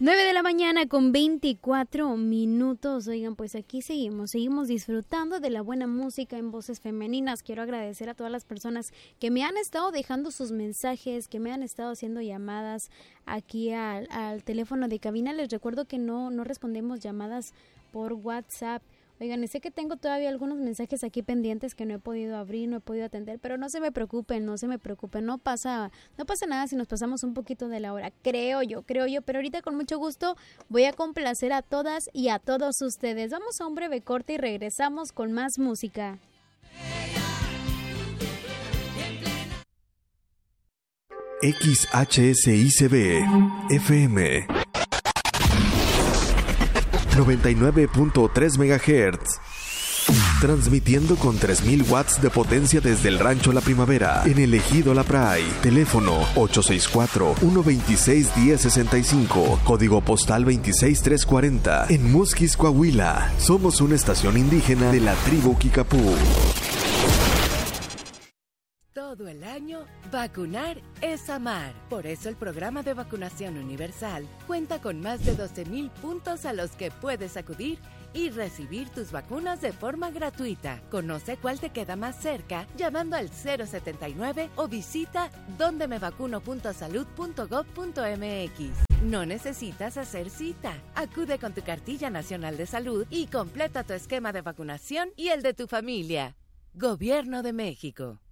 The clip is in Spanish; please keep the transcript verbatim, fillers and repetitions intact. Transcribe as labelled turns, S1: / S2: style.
S1: nueve de la mañana con veinticuatro minutos. Oigan, pues aquí seguimos, seguimos disfrutando de la buena música en voces femeninas. Quiero agradecer a todas las personas que me han estado dejando sus mensajes, que me han estado haciendo llamadas aquí al, al teléfono de cabina. Les recuerdo que no, no respondemos llamadas por WhatsApp. Oigan, sé que tengo todavía algunos mensajes aquí pendientes que no he podido abrir, no he podido atender, pero no se me preocupen, no se me preocupen, no pasa, no pasa nada si nos pasamos un poquito de la hora, creo yo, creo yo, pero ahorita con mucho gusto voy a complacer a todas y a todos ustedes. Vamos a un breve corte y regresamos con más música.
S2: X H S I C B F M noventa y nueve punto tres megahertz. Transmitiendo con tres mil watts de potencia desde el Rancho La Primavera, en el Ejido La Pray. Teléfono ocho seis cuatro, uno dos seis, uno cero seis cinco. Código postal veintiséis mil trescientos cuarenta. En Musquis, Coahuila. Somos una estación indígena de la tribu Kikapú.
S3: Todo el año, vacunar es amar. Por eso el programa de vacunación universal cuenta con más de doce mil puntos a los que puedes acudir y recibir tus vacunas de forma gratuita. Conoce cuál te queda más cerca llamando al cero setenta y nueve o visita donde me vacuno punto salud punto gob punto eme equis. No necesitas hacer cita. Acude con tu cartilla nacional de salud y completa tu esquema de vacunación y el de tu familia. Gobierno de México.